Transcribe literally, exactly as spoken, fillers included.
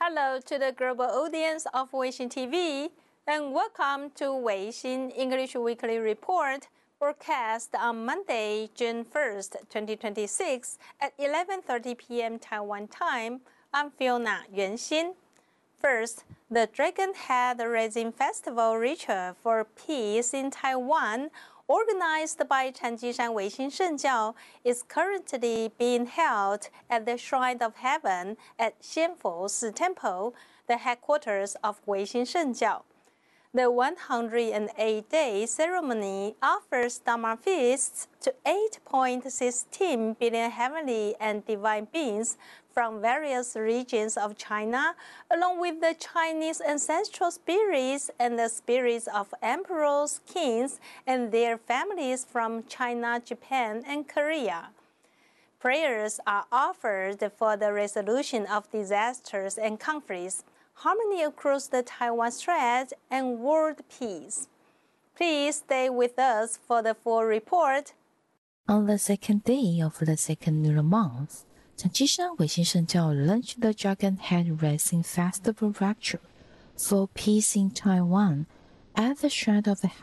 Hello to the global audience of Weixin T V, and welcome to Weixin English Weekly Report, broadcast on Monday, June first, twenty twenty-six at eleven thirty p m Taiwan time. I'm Fiona Yuanxin. First, the Dragon Head Raising Festival Ritual for Peace in Taiwan, organized by Chanjishan Weixin Shengjiao, is currently being held at the Shrine of Heaven at Xianfu Si Temple, the headquarters of Weixin Shengjiao. The one hundred eight day ceremony offers Dharma feasts to eight point one six billion heavenly and divine beings from various regions of China, along with the Chinese ancestral spirits and the spirits of emperors, kings, and their families from China, Japan, and Korea. Prayers are offered for the resolution of disasters and conflicts, harmony across the Taiwan Strait, and world peace. Please stay with us for the full report. On the second day of the second lunar month, Chanjishan Weixin Shengjiao launched the Dragon Head Raising Festival Ritual for Peace in Taiwan at the Shrine of the